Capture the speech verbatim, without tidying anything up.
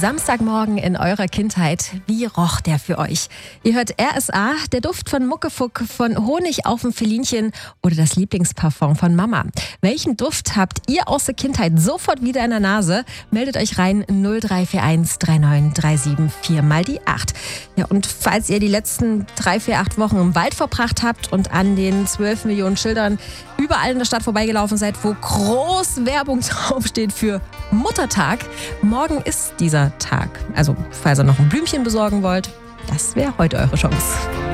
Samstagmorgen in eurer Kindheit. Wie roch der für euch? Ihr hört R S A, der Duft von Muckefuck, von Honig auf dem Felinchen oder das Lieblingsparfum von Mama. Welchen Duft habt ihr aus der Kindheit sofort wieder in der Nase? Meldet euch rein null drei vier eins drei neun drei sieben vier mal die acht. Ja, und falls ihr die letzten drei, vier, acht Wochen im Wald verbracht habt und an den zwölf Millionen Schildern überall in der Stadt vorbeigelaufen seid, wo groß Werbung draufsteht für Muttertag, morgen ist dieser Tag. Also, falls ihr noch ein Blümchen besorgen wollt, das wäre heute eure Chance.